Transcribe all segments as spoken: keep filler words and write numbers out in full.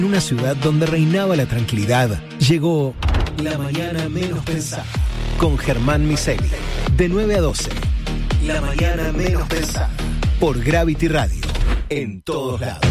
En una ciudad donde reinaba la tranquilidad, llegó La Mañana Menos Pensada con Germán Miseli. De nueve a doce. La Mañana Menos Pensada. Por Gravity Radio. En todos lados.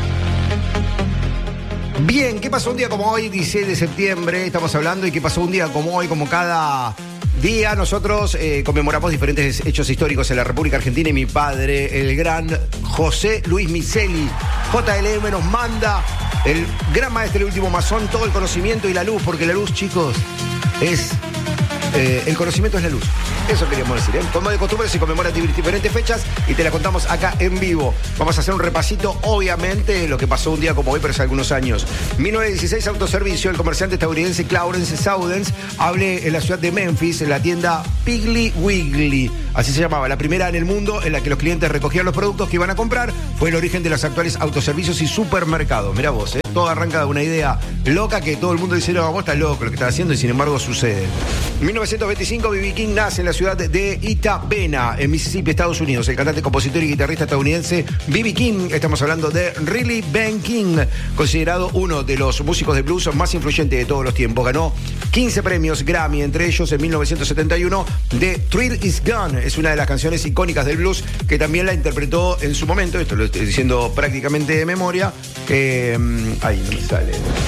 Bien, ¿qué pasó un día como hoy, dieciséis de septiembre? Estamos hablando, y qué pasó un día como hoy, como cada día nosotros eh, conmemoramos diferentes hechos históricos en la República Argentina, y mi padre, el gran José Luis Miseli, J L M, nos manda el gran maestro, el último masón, todo el conocimiento y la luz, porque la luz, chicos, es... Eh, el conocimiento es la luz. Eso queríamos decir, ¿eh? Como de costumbre se conmemoran diferentes fechas y te la contamos acá en vivo. Vamos a hacer un repasito, obviamente, lo que pasó un día como hoy, pero hace algunos años. mil novecientos dieciséis, autoservicio. El comerciante estadounidense Clarence Saudens abre en la ciudad de Memphis, en la tienda Piggly Wiggly. Así se llamaba, la primera en el mundo en la que los clientes recogían los productos que iban a comprar. Fue el origen de los actuales autoservicios y supermercados. Mirá vos, ¿eh? Todo arranca de una idea loca que todo el mundo dice, no, vos estás loco lo que estás haciendo, y sin embargo sucede. mil novecientos veinticinco, B B King nace en la ciudad de Itabena, en Mississippi, Estados Unidos. El cantante, compositor y guitarrista estadounidense B B King, estamos hablando de Riley Ben King, considerado uno de los músicos de blues más influyentes de todos los tiempos. Ganó quince premios Grammy, entre ellos en mil novecientos setenta y uno, The Thrill Is Gone. Es una de las canciones icónicas del blues, que también la interpretó en su momento, esto lo estoy diciendo prácticamente de memoria, eh, ahí no me sale,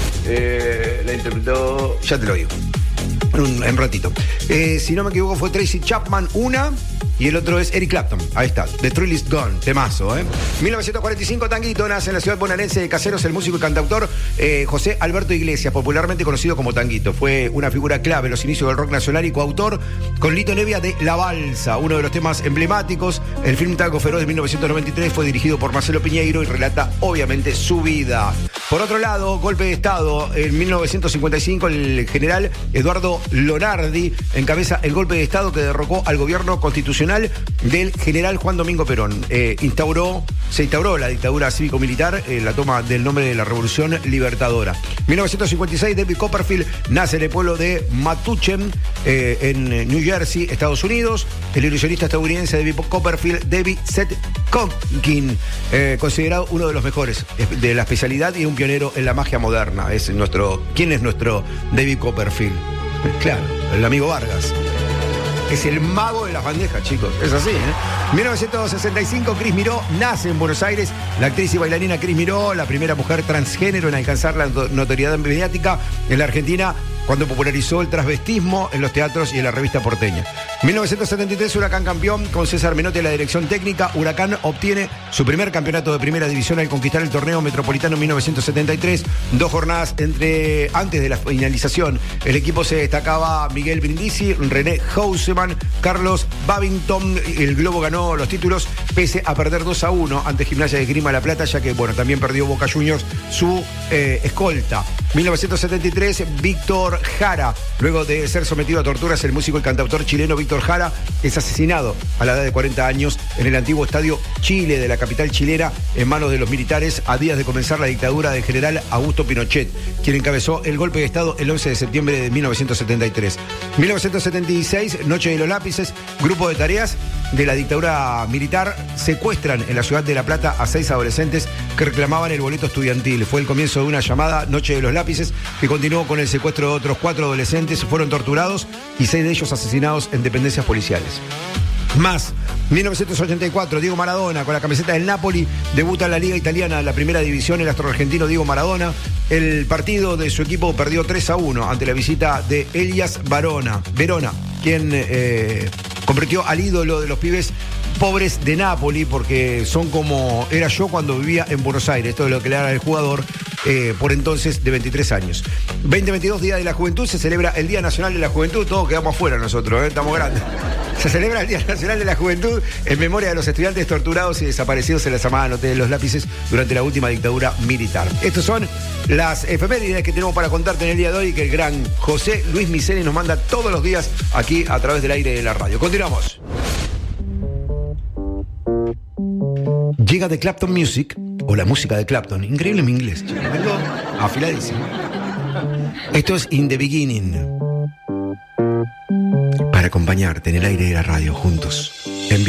eh, la interpretó, ya te lo digo, en un, en un ratito. Eh, si no me equivoco fue Tracy Chapman una, y el otro es Eric Clapton. Ahí está, The Thrill Is Gone, temazo, ¿eh? mil novecientos cuarenta y cinco, Tanguito, nace en la ciudad bonaerense de Caseros el músico y cantautor eh, José Alberto Iglesias, popularmente conocido como Tanguito. Fue una figura clave en los inicios del rock nacional y coautor con Lito Nevia de La Balsa, uno de los temas emblemáticos. El film Tango Feroz de mil novecientos noventa y tres fue dirigido por Marcelo Piñeiro y relata obviamente su vida. Por otro lado, golpe de Estado. En mil novecientos cincuenta y cinco, el general Eduardo Lonardi encabeza el golpe de Estado que derrocó al gobierno constitucional del general Juan Domingo Perón. Eh, instauró, se instauró la dictadura cívico-militar, eh, la toma del nombre de la Revolución Libertadora. mil novecientos cincuenta y seis, David Copperfield nace en el pueblo de Metuchen, eh, en New Jersey, Estados Unidos. El ilusionista estadounidense David Copperfield, David Seth Conkin, eh, considerado uno de los mejores de la especialidad y un pionero en la magia moderna. Es nuestro, ¿quién es nuestro David Copperfield? Claro, el amigo Vargas. Es el mago de las bandejas, chicos. Es así, ¿eh? mil novecientos sesenta y cinco, Cris Miró nace en Buenos Aires. La actriz y bailarina Cris Miró, la primera mujer transgénero en alcanzar la notoriedad mediática en la Argentina, cuando popularizó el transvestismo en los teatros y en la revista porteña. mil novecientos setenta y tres, Huracán campeón, con César Menotti en la dirección técnica. Huracán obtiene su primer campeonato de primera división al conquistar el torneo metropolitano en mil novecientos setenta y tres. Dos jornadas entre, antes de la finalización, el equipo se destacaba Miguel Brindisi, René Houseman, Carlos Babington. El Globo ganó los títulos pese a perder dos a uno ante Gimnasia de Grima La Plata, ya que, bueno, también perdió Boca Juniors su eh, escolta. mil novecientos setenta y tres, Víctor Jara. Luego de ser sometido a torturas, el músico y cantautor chileno Víctor Jara es asesinado a la edad de cuarenta años en el antiguo Estadio Chile de la capital chilena, en manos de los militares, a días de comenzar la dictadura del general Augusto Pinochet, quien encabezó el golpe de Estado el once de septiembre de mil novecientos setenta y tres. mil novecientos setenta y seis, Noche de los Lápices. Grupo de tareas de la dictadura militar secuestran en la ciudad de La Plata a seis adolescentes que reclamaban el boleto estudiantil. Fue el comienzo de una llamada Noche de los Lápices, que continuó con el secuestro de otros cuatro adolescentes. Fueron torturados y seis de ellos asesinados en dependencias policiales. Más, mil novecientos ochenta y cuatro, Diego Maradona, con la camiseta del Napoli, debuta en la Liga Italiana, en la primera división, el astro argentino Diego Maradona. El partido de su equipo perdió tres a uno ante la visita de Elias Verona, Verona, quien eh, convirtió al ídolo de los pibes pobres de Napoli, porque son como era yo cuando vivía en Buenos Aires. Esto es lo que le da al jugador, eh, por entonces de veintitrés años. veinte veintidós, Día de la Juventud, se celebra el Día Nacional de la Juventud. Todos quedamos afuera nosotros, ¿eh? Estamos grandes. Se celebra el Día Nacional de la Juventud en memoria de los estudiantes torturados y desaparecidos en la llamada Noche de los Lápices durante la última dictadura militar. Estas son las efemérides que tenemos para contarte en el día de hoy, que el gran José Luis Miseli nos manda todos los días aquí a través del aire de la radio. Continuamos. Llega The Clapton Music, o la música de Clapton. Increíble mi inglés, chicos. Vengo afiladísimo. Esto es In the Beginning, para acompañarte en el aire de la radio juntos.